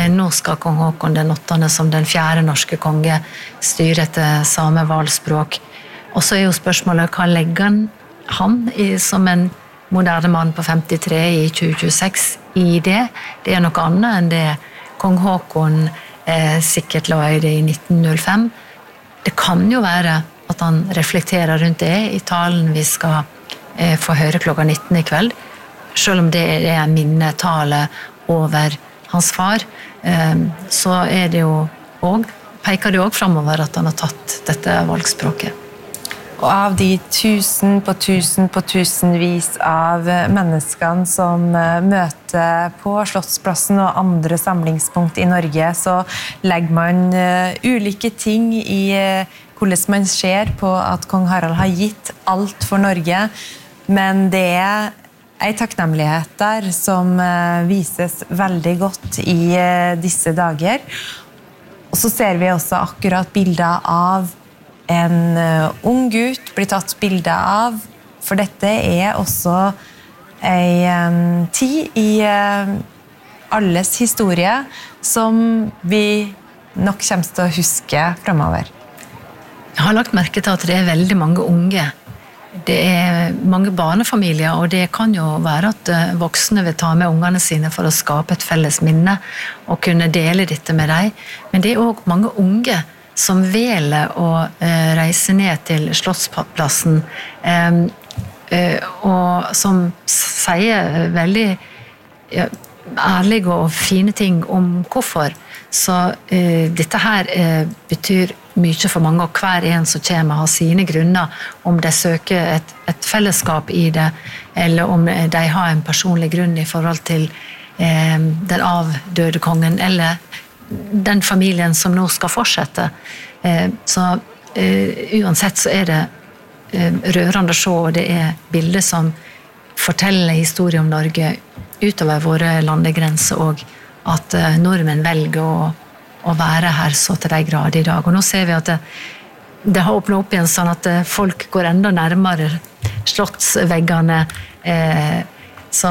nå skal kong Håkon den 8. som den 4. norske konge styre etter samme valgspråk. Og så jo spørsmålet, hva legger han som en moderne mann på 53 i 2026 i det? Det noe annet enn det kong Håkon sikkert la i det i 1905. Det kan jo være at han reflekterer rundt det i talen vi skal få høre klokka 19 i kveld, selv om det en minnetale over hans far, så det jo også, peker det jo også fremover at han har tatt dette valgspråket. Og av de tusen på tusenvis av menneskene som møter på Slottsplassen og andre samlingspunkt i Norge, så legger man ulike ting i hvordan man ser på at kong Harald har gitt alt for Norge, men det en takknemlighet der som vises veldig godt i disse dager. Og så ser vi også akkurat bilder av en ung gutt blir tatt bilde av, for dette også en tid i alles historie som vi nok kommer til å huske fremover. Jeg har lagt merke til at det veldig mange unge. Det mange barnefamilier, og det kan jo være at voksne vil ta med ungene sine for å skape et felles minne og kunne dele dette med dem. Men det også mange unge som velger å reise ned til Slottsplassen, og som sier veldig ærlige og fine ting om hvorfor. Så dette her betyr mye for mange, og hver en som kommer har sine grunner, om de søker et fellesskap i det, eller om de har en personlig grunn i forhold til den avdøde kongen, eller den familien som nå skal fortsette. Så uansett så det rørende å se, og det bilder som forteller historie om Norge utover våre landegrenser, og at nordmenn velger å være her så til de grader i dag. Og nå ser vi at det har åpnet opp igjen sånn at folk går enda nærmere slottsveggene, så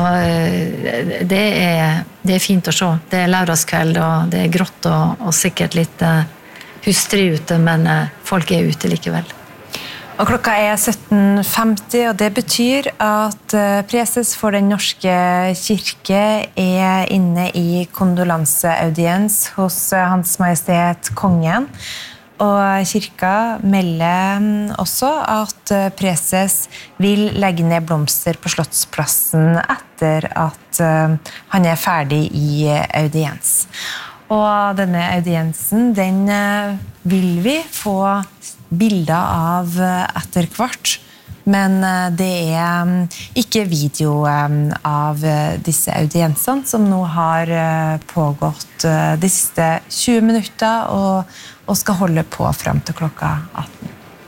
det fint å se. Det lørdagskveld, og det grått og sikkert litt hustrig ute, men folk ute likevel. Og klokka 17:50, og det betyr at preses for den norske kirke inne i kondolanseaudiens hos Hans Majestet Kongen. Og kirka melder også at preses vil legge ned blomster på Slottsplassen etter at han ferdig i audiens. Og denne audiensen, den vil vi få bilder av etter hvert, men det ikke video av disse audiensene som nå har pågått de siste 20 minutter og skal holde på frem til klokka 18.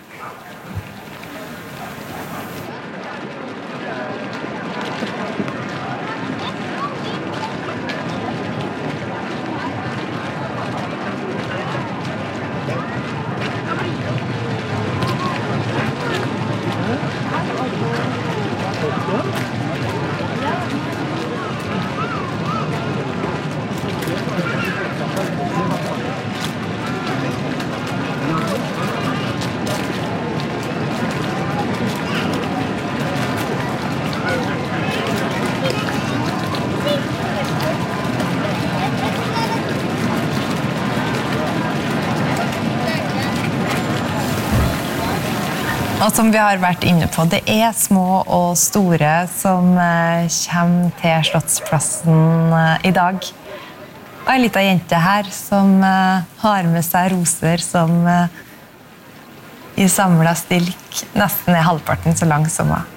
Og som vi har vært inne på, det små og store som kommer til Slottsplassen i dag. Og en liten jente her som har med seg roser som i samlet stilk nesten halvparten så lang som meg.